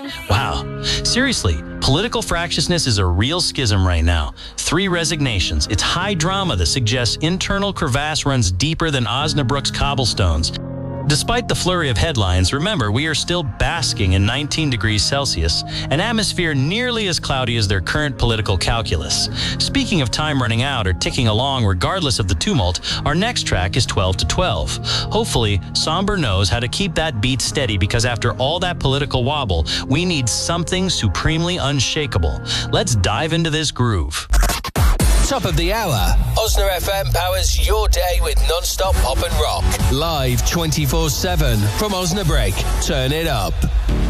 Wow. Seriously, political fractiousness is a real schism right now. 3 resignations. It's high drama that suggests internal crevasse runs deeper than Osnabrück's cobblestones. Despite the flurry of headlines, remember, we are still basking in 19 degrees Celsius, an atmosphere nearly as cloudy as their current political calculus. Speaking of time running out or ticking along regardless of the tumult, our next track is 12 to 12. Hopefully, Somber knows how to keep that beat steady, because after all that political wobble, we need something supremely unshakable. Let's dive into this groove. Top of the hour. Osna FM powers your day with non-stop pop and rock. Live 24/7 from Osnabrück. Turn it up.